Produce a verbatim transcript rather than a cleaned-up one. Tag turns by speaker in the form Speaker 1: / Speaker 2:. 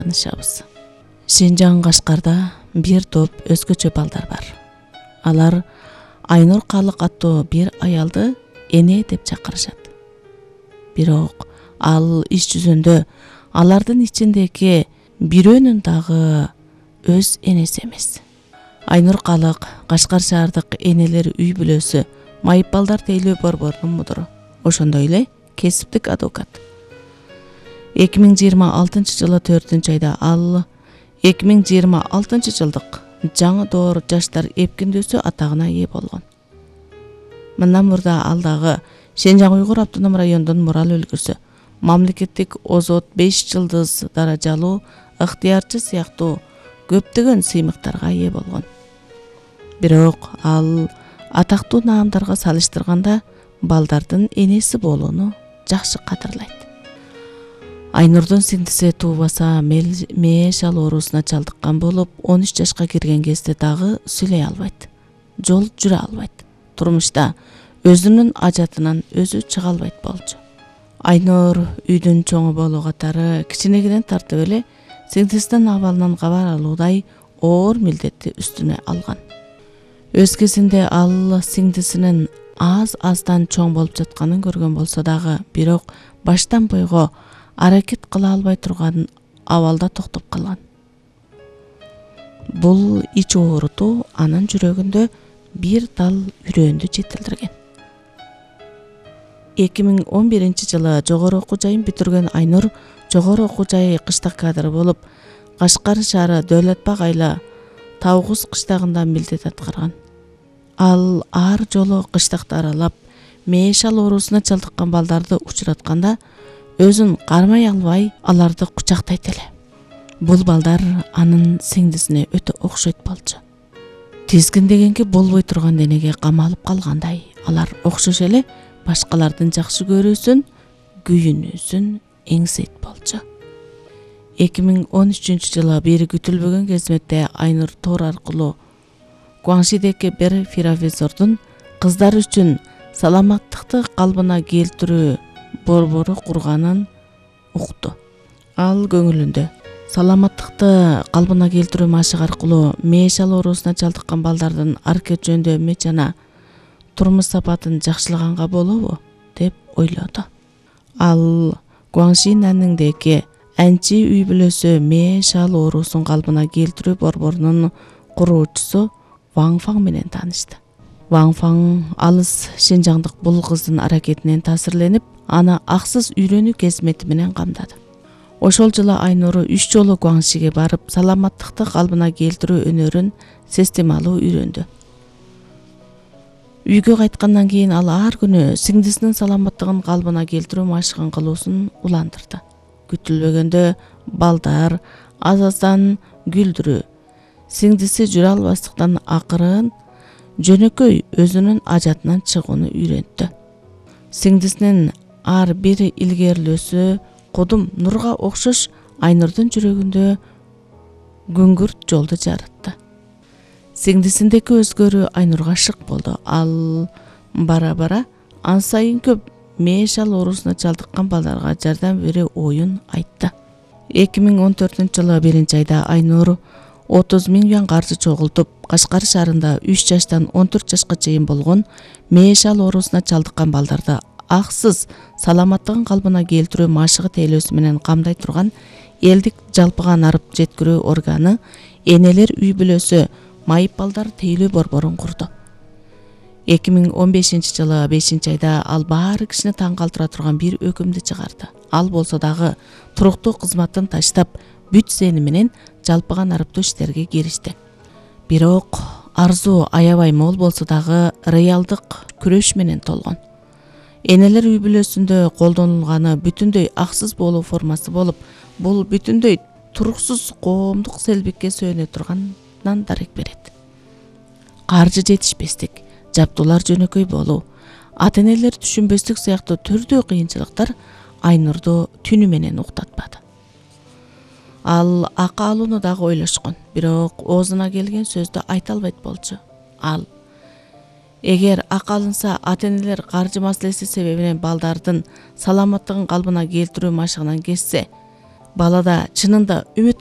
Speaker 1: Танышабыз. Шенжаң Кашкарда бир топ өзгөчө балдар бар. Алар Айнур Калык аттуу бир аялды эне деп чакырышат. Бирок ал иш жүзүндө алардын ичиндеги бирөөнүн дагы өз энеси эмес. Айнур Калык Кашкар шаардык энелер үй бүлөсү майып балдар тейлөө борборунун мудуру. Ошондой эле кесиптик адвокат. эки миң жыйырма алтынчы жылы төртүнчү айда ал эки миң жыйырма алтынчы жылдык жаңы доор жаштар эпкиндөөсү атагына ээ болгон. Мындан мурда ал дагы Шенжаң Уйгур автоном райондун мурал өлкөсү, мамлекеттик озот беш жылдыз даражалуу ыктыярчы сыяктуу көптөгөн сыймыктарга ээ болгон. Бирок ал атактуу наамдарга салыштырганда балдардын энеси болууну жакшы кадырлайт. Айнурдун сиңдиси туубаса мээ шал оорусуна чалдыккан болуп, он үч жашка кирген кезде дагы сүйлөй албайт. Жол жүрө албайт. Турмушта өзүнүн ажатынан өзү чыга албайт болчу. Айнур үйдүн чоңу болуу катары кичинегиден тартып эле сиңдисинин абалынан кабар алуудай оор милдетти үстүнө алган. Өз кезинде ал сиңдисинин аз-аздан чоң болуп жатканын көргөн болсо дагы, бирок баштан бойго аракет кыла албай турган абалда токтоп калган. Бул ич оорутуу анын жүрөгүндө бир дал үрөөндү жетилдирген. эки миң он биринчи жылы жогору окуу жайын бүтүргөн Айнур жогору окуу жайы кыштак кадры болуп, Кашкар шаары Дөөлөтбак айла Тавгуз кыштагында милдет аткарган. Ал ар жолу кыштакты аралап, мээ шал оорусуна чалдыккан балдарды учуратканда өзүн кармай албай аларды кучактайт эле. Бул балдар анын сиңдисине өтө окшойт болчу. Тизгиндегенге болбой турган денеге камалып калгандай, алар окшош эле башкалардын жакшы көрүүсүн, күйүнүүсүн эңсейт болчу. эки миң он үчүнчү жылы бир күтүлбөгөн кезметте Айнур тор аркылуу Гуаңшидеги бир профессордун кыздар үчүн саламаттыкты калыбына келтирүү борбору курганын укту. Ал көңүлүндө саламаттыкты калыбына келтирүү машыгы аркылуу мээ шал оорусуна чалдыккан балдардын аракет жөндөмү жана турмуш сапатын жакшылаганга болобу деп ойлоду. Ал Гуаңшинандагы Анчи үй бүлөсү мээ шал оорусун калыбына келтирүү борборунун куруучусу Ваң Фаң менен таанышты. Ваң Фаң алыс Шенжаңдык бул кыздын аракетинен таасирленип, аны аксыз үйрөнүү кезмети менен камдады. Ошол жылы Айнур үч жолу Гуаңшиге барып, саламаттыкты калыбына келтирүү өнөрүн системалуу үйрөндү. Үйгө кайткандан кийин ал ар күнү сиңдисинин саламаттыгын калыбына келтирүү машыгын кылуусун улантырды. Күтүлбөгөндө балдар аз-аздан күлдүрүү, сиңдиси жүрө албастыктан акырын жөнөкөй өзүнүн ажатынан чыгууну үйрөттү. Сиңдисинин ар бир илгерилөөсү кудум нурга окшош Айнурдун жүрөгүндө күңгүрт жолду жаратты. Сиңдисиндеги өзгөрүү Айнурга шык болду. Ал бара-бара ан сайын көп мээ шал оорусуна чалдыккан балдарга жардам берүү оюн айтты. эки миң он төртүнчү жылы биринчи айда Айнур отуз миң юан каржы чогултуп, Кашкар шаарында үч жаштан он төрт жашка чейин болгон мээ шал оорусуна чалдыккан балдарды аксыз саламаттыгын калыбына келтирүү машыгы тейлөөсү менен камдай турган элдик жалпыга нарып жеткирүү органы энелер үй бүлөсү майып балдар тейлөө борборун курду. эки миң он бешинчи жылы бешинчи айда ал баары кишини таң калтыра турган бир өкүмдү чыгарды. Ал болсо дагы туруктуу кызматын таштап, бүт зени менен жалпыга нарыптуу иштерге киришти. Бирок арзуу аябай мол болсо дагы реалдык күрөш менен толгон. Энелер үй бүлөсүндө колдонулганы бүтүндөй аксыз болуу формасы болуп, бул бүтүндөй туруксуз коомдук селбикке сөөнө тургандан дарек берет. Каржы жетишпестик, жаптуулар жөнөкөй болуу, ата-энелер түшүнбөстүк сыяктуу түрдүү кыйынчылыктар Айнурду түнү менен уктатпады. Ал акы алууну дагы ойлошкон, бирок оозуна келген сөздү айта албайт болчу. Ал эгер акы алынса, ата-энелер каржы маселеси себебинен балдардын саламаттыгын калыбына келтирүү машыгынан кессе, балада чынында үмүт